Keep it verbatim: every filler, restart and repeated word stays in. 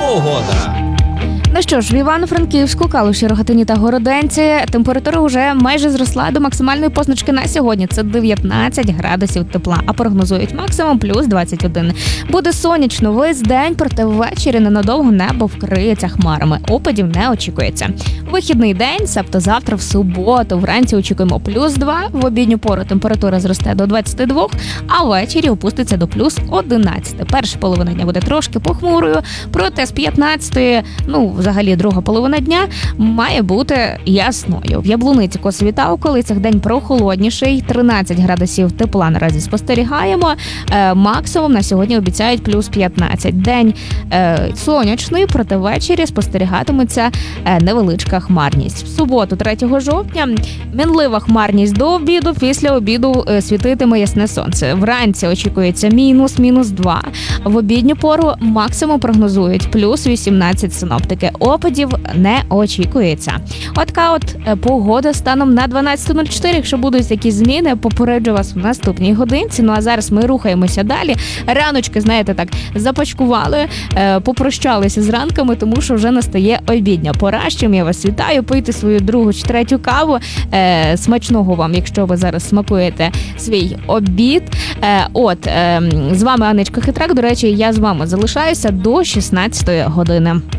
погода. Ну що ж, в Івано-Франківську, Калуші, Рогатині та Городенці температура вже майже зросла до максимальної позначки на сьогодні. Це дев'ятнадцять градусів тепла, а прогнозують максимум плюс двадцять один. Буде сонячно весь день, проте ввечері ненадовго небо вкриється хмарами. Опадів не очікується. Вихідний день, себто завтра в суботу, вранці очікуємо плюс два, в обідню пору температура зросте до двадцяти двох, а ввечері опуститься до плюс одинадцяти. Перша половина дня буде трошки похмурою, проте з п'ятнадцятої, ну, взагалі друга половина дня має бути ясною. В Яблуниці, Косові та околицях день прохолодніший, тринадцять градусів тепла наразі спостерігаємо. Е, максимум на сьогодні обіцяють плюс п'ятнадцять. День е, сонячний, проте ввечері спостерігатиметься е, невеличка хмарність. В суботу, третього жовтня, мінлива хмарність до обіду, після обіду е, світитиме ясне сонце. Вранці очікується мінус, мінус два. В обідню пору максимум прогнозують плюс вісімнадцять синоптики. Опадів не очікується. От така от погода станом на дванадцята нуль чотири. Якщо будуть якісь зміни, попереджу вас в наступній годинці. Ну а зараз ми рухаємося далі. Раночки, знаєте, так, запачкували, попрощалися з ранками, тому що вже настає обідня пора. З чим я вас вітаю. Пийте свою другу чи третю каву. Смачного вам, якщо ви зараз смакуєте свій обід. От, з вами Анечка Хитрак. До речі, я з вами залишаюся до шістнадцятої години.